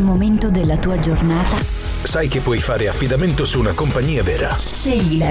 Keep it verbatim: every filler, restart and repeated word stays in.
momento della tua giornata, sai che puoi fare affidamento su una compagnia vera. scegli la